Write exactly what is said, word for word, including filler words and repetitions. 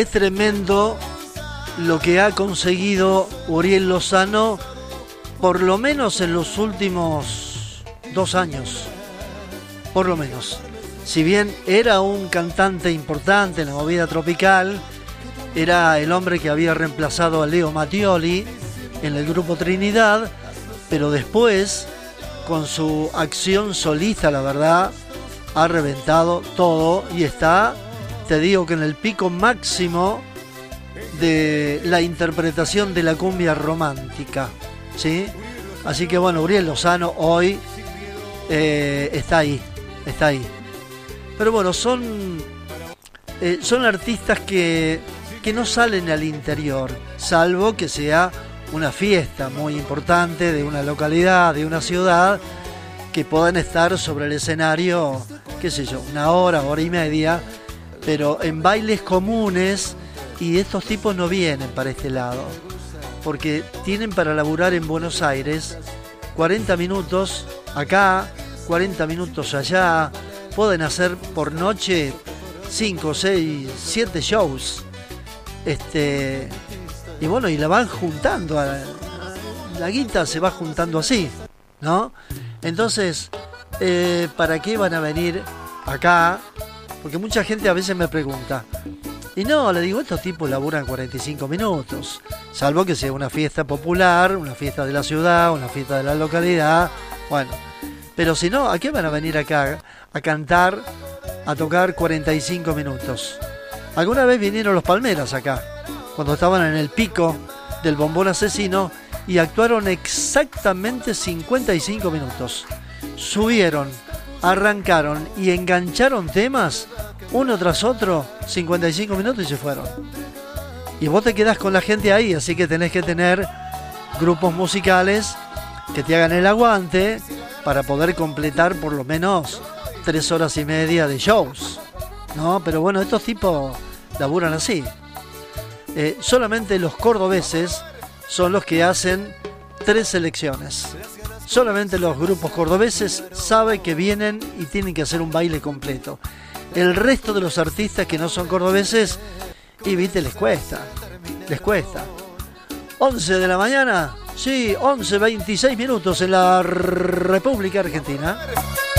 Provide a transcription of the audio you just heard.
Es tremendo lo que ha conseguido Uriel Lozano, por lo menos en los últimos dos años, por lo menos. Si bien era un cantante importante en la movida tropical, era el hombre que había reemplazado a Leo Mattioli en el grupo Trinidad, pero después, con su acción solista, la verdad, ha reventado todo y está, te digo que en el pico máximo de la interpretación de la cumbia romántica, ¿sí? Así que bueno, Uriel Lozano hoy eh, está ahí, está ahí. Pero bueno, son, eh, son artistas que, que no salen al interior, salvo que sea una fiesta muy importante de una localidad, de una ciudad, que puedan estar sobre el escenario, qué sé yo, una hora, hora y media, pero en bailes comunes, y estos tipos no vienen para este lado, porque tienen para laburar en Buenos Aires cuarenta minutos acá, cuarenta minutos allá, pueden hacer por noche cinco, seis, siete shows, este, y bueno, y la van juntando, la guita se va juntando así, ¿no? Entonces, eh, ¿para qué van a venir acá? Porque mucha gente a veces me pregunta, y no, le digo, estos tipos laburan cuarenta y cinco minutos, salvo que sea una fiesta popular, una fiesta de la ciudad, una fiesta de la localidad, bueno, pero si no, ¿a qué van a venir acá a cantar, a tocar cuarenta y cinco minutos? Alguna vez vinieron los Palmeras acá, cuando estaban en el pico del bombón asesino, y actuaron exactamente cincuenta y cinco minutos. Subieron, arrancaron y engancharon temas uno tras otro, cincuenta y cinco minutos, y se fueron. Y vos te quedás con la gente ahí, así que tenés que tener grupos musicales que te hagan el aguante para poder completar por lo menos tres horas y media de shows, ¿no? Pero bueno, estos tipos laburan así. Eh, solamente los cordobeses son los que hacen tres selecciones. Solamente los grupos cordobeses saben que vienen y tienen que hacer un baile completo. El resto de los artistas que no son cordobeses, y viste, les cuesta, les cuesta. once de la mañana, sí, once veintiséis minutos en la República Argentina.